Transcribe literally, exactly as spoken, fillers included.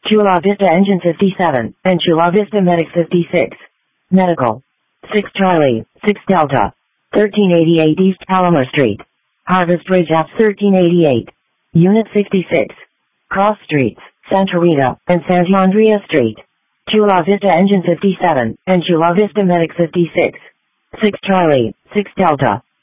Chula Vista Engine fifty-seven, and Chula Vista Medic fifty-six. Medical. six Charlie, six Delta. thirteen eighty-eight East Palomar Street. Harvest Bridge F thirteen eighty-eight. Unit sixty-six. Cross Streets, Santa Rita, and Santa Andrea Street. Chula Vista Engine fifty-seven, and Chula Vista Medic fifty-six. six Charlie, six Delta.